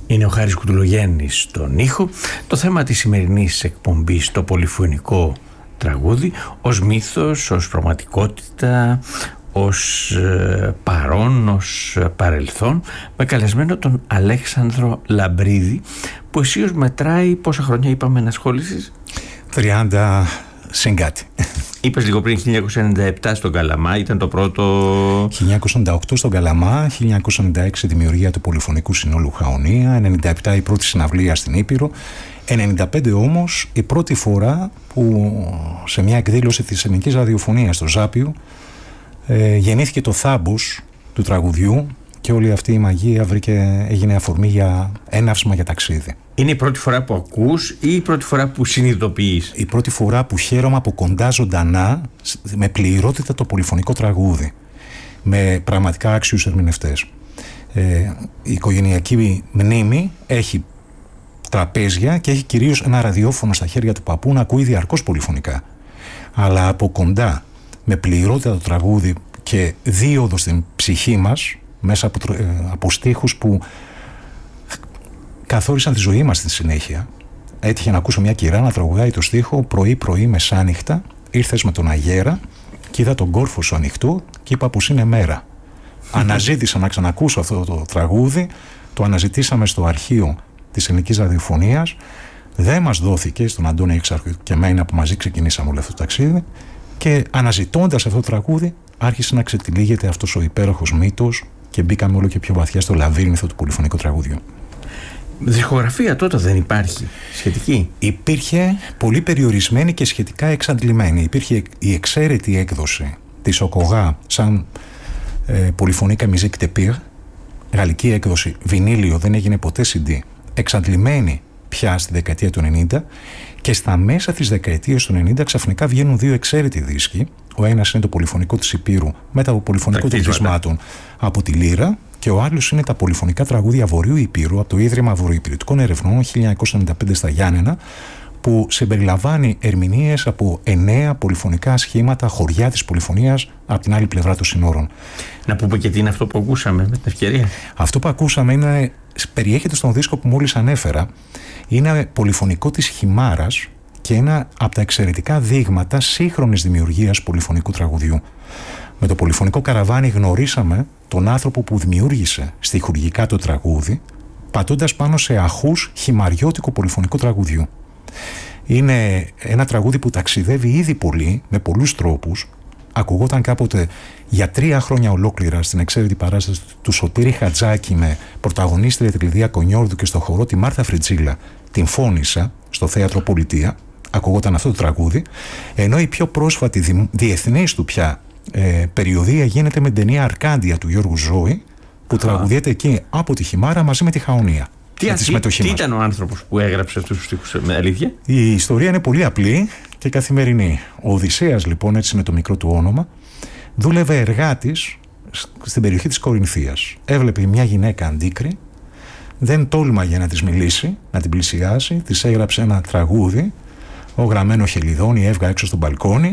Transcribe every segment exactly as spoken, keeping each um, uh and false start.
Είναι ο Χάρης Κουτουλογέννης στον ήχο. Το θέμα της σημερινής εκπομπής, το πολυφωνικό τραγούδι, ως μύθος, ως πραγματικότητα, ως ε, παρόν, ως παρελθόν, με καλεσμένο τον Αλέξανδρο Λαμπρίδη, που αισίως μετράει πόσα χρόνια είπαμε να ασχολήσεις? τριάντα συν κάτι. Είπες λίγο πριν χίλια εννιακόσια ενενήντα επτά στον Καλαμά, ήταν το πρώτο... χίλια εννιακόσια ενενήντα οκτώ στον Καλαμά, χίλια εννιακόσια ενενήντα έξι δημιουργία του Πολυφωνικού Συνόλου Χαονία, ενενήντα επτά η πρώτη συναυλία στην Ήπειρο, ενενήντα πέντε όμως η πρώτη φορά που σε μια εκδήλωση της ελληνικής ραδιοφωνίας στο Ζάπιο ε, γεννήθηκε το θάμπος του τραγουδιού και όλη αυτή η μαγεία βρήκε, έγινε αφορμή για έναυσμα για ταξίδι. Είναι η πρώτη φορά που ακούς ή η πρώτη φορά που συνειδητοποιείς? Η πρώτη φορά που χαίρομαι από κοντά ζωντανά, με πληρότητα, το πολυφωνικό τραγούδι, με πραγματικά άξιους ερμηνευτές. Ε, η οικογενειακή μνήμη έχει τραπέζια και έχει κυρίως ένα ραδιόφωνο στα χέρια του παππού να ακούει διαρκώς πολυφωνικά. Αλλά από κοντά, με πληρότητα το τραγούδι και δίωδο στην ψυχή μας, μέσα από, ε, από στίχους που καθόρισαν τη ζωή μας στη συνέχεια. Έτυχε να ακούσω μια κυρά να τραγουδάει το στίχο πρωί-πρωί μεσάνυχτα. Ήρθες με τον αγέρα και είδα τον κόρφο σου ανοιχτό και είπα πως είναι μέρα. Αναζήτησα να ξανακούσω αυτό το τραγούδι. Το αναζητήσαμε στο αρχείο της ελληνικής ραδιοφωνίας. Δεν μας δόθηκε στον Αντώνη Εξάρχου και εμένα που μαζί ξεκινήσαμε όλο αυτό το ταξίδι. Και αναζητώντας αυτό το τραγούδι, άρχισε να ξετυλίγεται αυτός ο υπέροχος μύτος και μπήκαμε όλο και πιο βαθιά στο λαβύρινθο του πολυφωνικού τραγουδιού. Δισκογραφία τότε δεν υπάρχει σχετική? Υπήρχε πολύ περιορισμένη και σχετικά εξαντλημένη. Υπήρχε η εξαίρετη έκδοση της ΟΚΟΓΑ σαν ε, πολυφωνήκα musique de pire, γαλλική έκδοση, βινίλιο, δεν έγινε ποτέ σι ντι, εξαντλημένη πια στη δεκαετία του ενενήντα, και στα μέσα της δεκαετίας του ενενήντα ξαφνικά βγαίνουν δύο εξαίρετοι δίσκοι. Ο ένας είναι το πολυφωνικό της Υπήρου με τα πολυφωνικό των κτισμάτων από τη Λύρα, και ο άλλος είναι τα πολυφωνικά τραγούδια Βορείου Υπήρου από το Ίδρυμα Βορειοϊπηρετικών Ερευνών χίλια εννιακόσια ενενήντα πέντε στα Γιάννενα, που συμπεριλαμβάνει ερμηνείες από εννέα πολυφωνικά σχήματα, χωριά της πολυφωνίας από την άλλη πλευρά των συνόρων. Να πούμε και τι είναι αυτό που ακούσαμε με την ευκαιρία. Αυτό που ακούσαμε είναι, περιέχεται στον δίσκο που μόλις ανέφερα. Είναι πολυφωνικό της Χιμάρας και ένα από τα εξαιρετικά δείγματα σύγχρονης δημιουργίας πολυφωνικού τραγουδιού. Με το πολυφωνικό καραβάνι γνωρίσαμε τον άνθρωπο που δημιούργησε στιχουργικά το τραγούδι, πατώντας πάνω σε αχούς χυμαριώτικου πολυφωνικού τραγουδιού. Είναι ένα τραγούδι που ταξιδεύει ήδη πολύ, με πολλούς τρόπους. Ακουγόταν κάποτε για τρία χρόνια ολόκληρα στην εξαίρετη παράσταση του Σωτήρη Χατζάκη με πρωταγωνίστρια την Κλειδία Κονιόρδου και στο χορό τη Μάρθα Φριτζίλα. Την φώνησα στο Θέατρο Πολιτεία. Ακουγόταν αυτό το τραγούδι. Ενώ η πιο πρόσφατη διεθνής του πια ε, περιοδία γίνεται με την ταινία Αρκάντια του Γιώργου Ζώη, που Α. τραγουδιέται εκεί από τη Χιμάρα μαζί με τη Χαονία. Τι, τι, τι ήταν ο άνθρωπος που έγραψε αυτούς τους στίχους, με αλήθεια? Η ιστορία είναι πολύ απλή και καθημερινή. Ο Οδυσσέας, λοιπόν, έτσι είναι το μικρό του όνομα, δούλευε εργάτης στην περιοχή της Κορινθίας. Έβλεπε μια γυναίκα αντίκρη, δεν τόλμαγε να της μιλήσει, να την πλησιάσει, της έγραψε ένα τραγούδι, ο γραμμένο χελιδόνι έβγα έξω στο μπαλκόνι,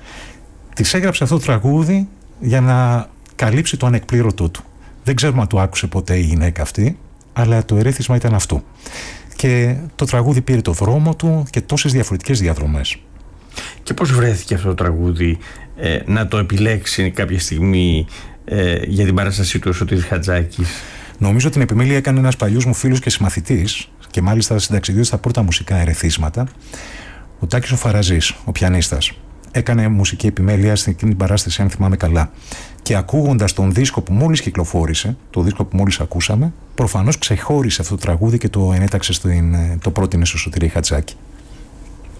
της έγραψε αυτό το τραγούδι για να καλύψει το ανεκπλήρωτό του. Δεν ξέρουμε αν το άκουσε ποτέ η γυναίκα αυτή, αλλά το ερέθισμα ήταν αυτό. Και το τραγούδι πήρε το δρόμο του και τόσες διαφορετικές διαδρομές. Και πώς βρέθηκε αυτό το τραγούδι ε, να το επιλέξει κάποια στιγμή ε, για την παράστασή του ο Σωτήρης Χατζάκης? Νομίζω την επιμέλεια έκανε ένας παλιός μου φίλος και συμμαθητής, και μάλιστα συνταξιδιώτη στα πρώτα μουσικά ερεθίσματα, ο Τάκης ο Φαραζής, ο πιανίστας. Έκανε μουσική επιμέλεια στην εκείνη την παράσταση, αν θυμάμαι καλά. Και ακούγοντας τον δίσκο που μόλις κυκλοφόρησε, το δίσκο που μόλις ακούσαμε, προφανώς ξεχώρισε αυτό το τραγούδι και το ενέταξε, στην, το πρότεινε στο Σωτήρη Χατζάκη.